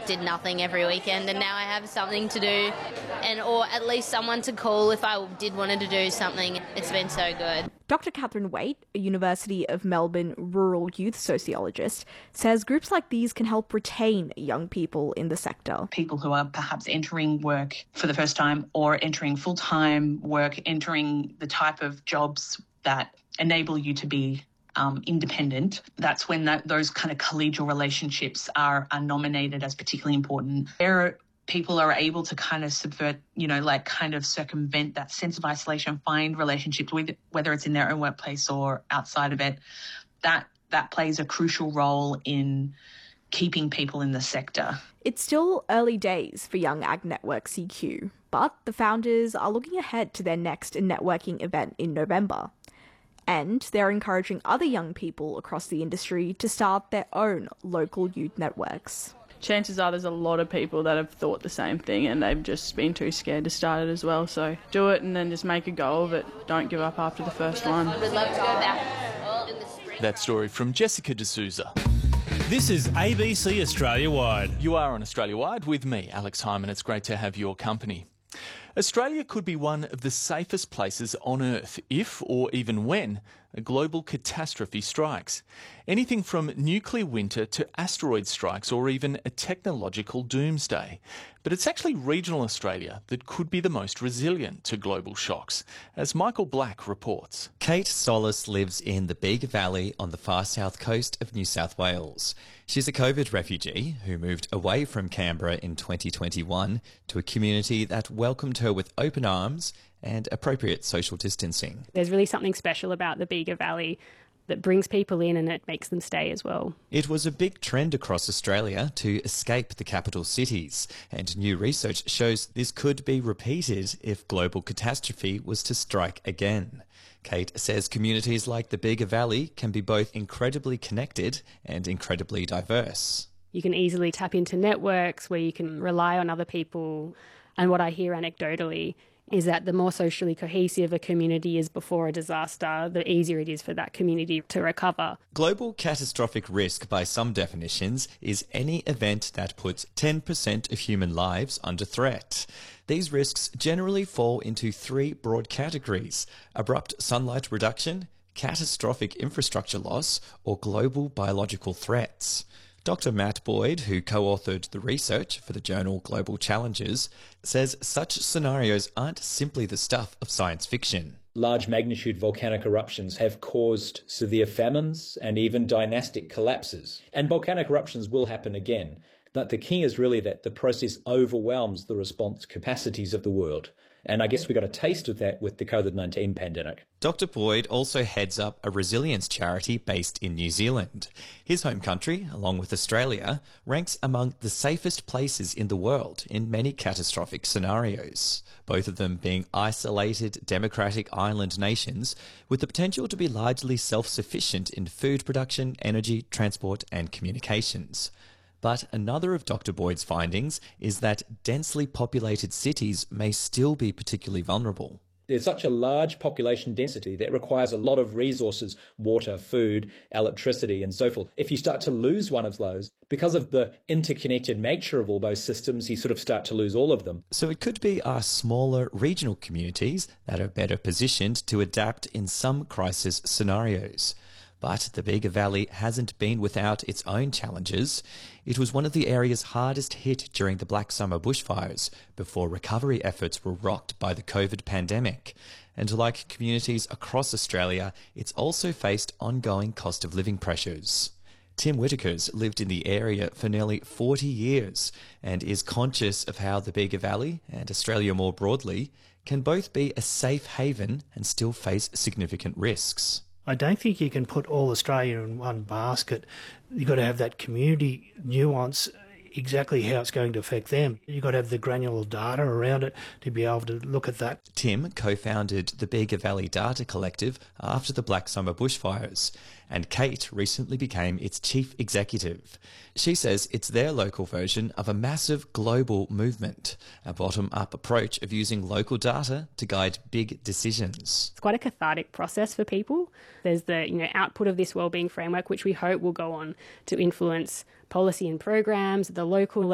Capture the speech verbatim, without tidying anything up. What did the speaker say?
did nothing every weekend, and now I have something to do, and or at least someone to call if I did wanted to do something. It's been so good. Doctor Catherine Waite, a University of Melbourne rural youth sociologist, says groups like these can help retain young people in the sector. People who are perhaps entering work for the first time or entering full-time work, entering the type of jobs that enable you to be um, independent. That's when that, those kind of collegial relationships are, are nominated as particularly important. There people are able to kind of subvert, you know, like kind of circumvent that sense of isolation, find relationships with, whether it's in their own workplace or outside of it. That that plays a crucial role in keeping people in the sector. It's still early days for Young Ag Network C Q, but the founders are looking ahead to their next networking event in November. And they're encouraging other young people across the industry to start their own local youth networks. Chances are there's a lot of people that have thought the same thing and they've just been too scared to start it as well. So do it and then just make a go of it. Don't give up after the first one. We'd love to go back in the spring. That story from Jessica D'Souza. This is A B C Australia Wide. You are on Australia Wide with me, Alex Hyman. It's great to have your company. Australia could be one of the safest places on Earth if, or even when, a global catastrophe strikes. Anything from nuclear winter to asteroid strikes or even a technological doomsday. But it's actually regional Australia that could be the most resilient to global shocks, as Michael Black reports. Kate Solis lives in the Bega Valley on the far south coast of New South Wales. She's a COVID refugee who moved away from Canberra in twenty twenty-one to a community that welcomed her with open arms and appropriate social distancing. There's really something special about the Bega Valley that brings people in and it makes them stay as well. It was a big trend across Australia to escape the capital cities, and new research shows this could be repeated if global catastrophe was to strike again. Kate says communities like the Bega Valley can be both incredibly connected and incredibly diverse. You can easily tap into networks where you can rely on other people, and what I hear anecdotally is that the more socially cohesive a community is before a disaster, the easier it is for that community to recover. Global catastrophic risk, by some definitions, is any event that puts ten percent of human lives under threat. These risks generally fall into three broad categories: abrupt sunlight reduction, catastrophic infrastructure loss, or global biological threats. Doctor Matt Boyd, who co-authored the research for the journal Global Challenges, says such scenarios aren't simply the stuff of science fiction. Large magnitude volcanic eruptions have caused severe famines and even dynastic collapses. And volcanic eruptions will happen again. But the key is really that the process overwhelms the response capacities of the world. And I guess we got a taste of that with the COVID nineteen pandemic. Doctor Boyd also heads up a resilience charity based in New Zealand. His home country, along with Australia, ranks among the safest places in the world in many catastrophic scenarios, both of them being isolated democratic island nations with the potential to be largely self-sufficient in food production, energy, transport and communications. But another of Doctor Boyd's findings is that densely populated cities may still be particularly vulnerable. There's such a large population density that requires a lot of resources, water, food, electricity, and so forth. If you start to lose one of those, because of the interconnected nature of all those systems, you sort of start to lose all of them. So it could be our smaller regional communities that are better positioned to adapt in some crisis scenarios. But the Bega Valley hasn't been without its own challenges. It was one of the areas hardest hit during the Black Summer bushfires before recovery efforts were rocked by the COVID pandemic. And like communities across Australia, it's also faced ongoing cost of living pressures. Tim Whitaker's lived in the area for nearly forty years and is conscious of how the Bega Valley, and Australia more broadly, can both be a safe haven and still face significant risks. I don't think you can put all Australia in one basket. You've got to have that community nuance, exactly how it's going to affect them. You've got to have the granular data around it to be able to look at that. Tim co-founded the Bega Valley Data Collective after the Black Summer bushfires, and Kate recently became its chief executive. She says it's their local version of a massive global movement, a bottom-up approach of using local data to guide big decisions. It's quite a cathartic process for people. There's the you know output of this wellbeing framework, which we hope will go on to influence policy and programs at the local